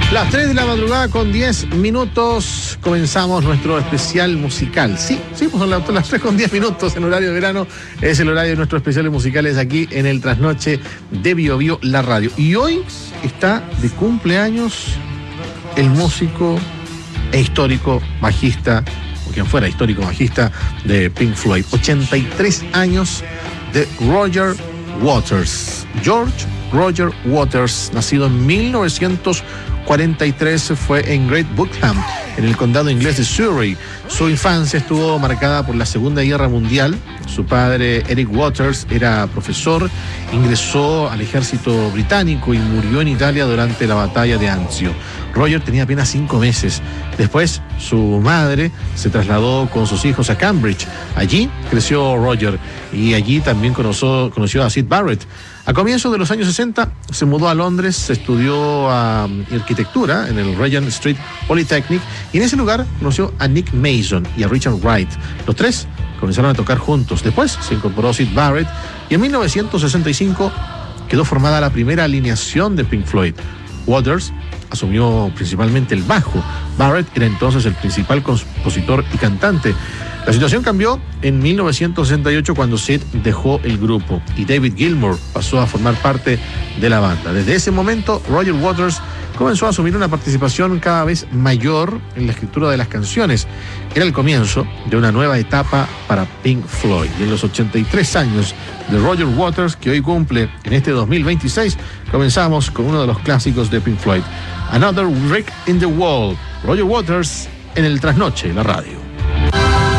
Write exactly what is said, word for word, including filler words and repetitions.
Las tres de la madrugada con diez minutos comenzamos nuestro especial musical. Sí, sí, pues son las, las tres con diez minutos en horario de verano. Es el horario de nuestros especiales musicales aquí en el Trasnoche de Bio Bio, la radio. Y hoy está de cumpleaños el músico e histórico bajista, o quien fuera histórico bajista de Pink Floyd. ochenta y tres años de Roger Waters. George Roger Waters, nacido en mil novecientos cuarenta y tres, fue en Great Bookham, en el condado inglés de Surrey. Su infancia estuvo marcada por la Segunda Guerra Mundial. Su padre, Eric Waters, era profesor, ingresó al ejército británico y murió en Italia durante la batalla de Anzio. Roger tenía apenas cinco meses. Después, su madre se trasladó con sus hijos a Cambridge. Allí creció Roger y allí también conoció, conoció a Syd Barrett. A comienzos de los años sesenta se mudó a Londres, estudió um, arquitectura en el Regent Street Polytechnic y en ese lugar conoció a Nick Mason y a Richard Wright. Los tres comenzaron a tocar juntos. Después se incorporó Syd Barrett y en mil novecientos sesenta y cinco quedó formada la primera alineación de Pink Floyd. Waters asumió principalmente el bajo. Barrett era entonces el principal compositor y cantante. La situación cambió en mil novecientos sesenta y ocho cuando Syd dejó el grupo y David Gilmour pasó a formar parte de la banda. Desde ese momento, Roger Waters comenzó a asumir una participación cada vez mayor en la escritura de las canciones. Era el comienzo de una nueva etapa para Pink Floyd. Y en los ochenta y tres años de Roger Waters, que hoy cumple en este dos mil veintiséis, comenzamos con uno de los clásicos de Pink Floyd, Another Brick in the Wall. Roger Waters en el Trasnoche, la radio.